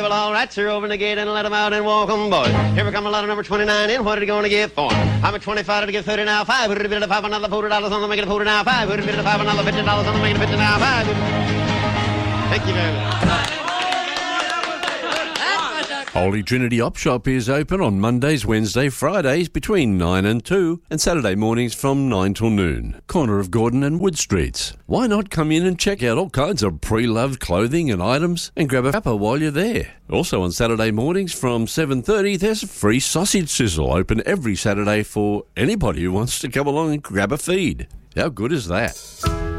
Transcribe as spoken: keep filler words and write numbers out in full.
Well, all right, sir, open the gate and let them out and walk 'em, boys. Here we come a lot of number twenty-nine in. What are you going to get for 'em? I'm at twenty-five to get thirty now. Five. Would it be to five another forty dollars on the making a forty now? Five. Would it be to five another fifty dollars on the making a fifty now? Five. Thank you very much. Holy Trinity Op Shop is open on Mondays, Wednesdays, Fridays between nine and two and Saturday mornings from nine till noon. Corner of Gordon and Wood Streets. Why not come in and check out all kinds of pre-loved clothing and items and grab a cuppa while you're there. Also on Saturday mornings from seven thirty there's a free sausage sizzle open every Saturday for anybody who wants to come along and grab a feed. How good is that?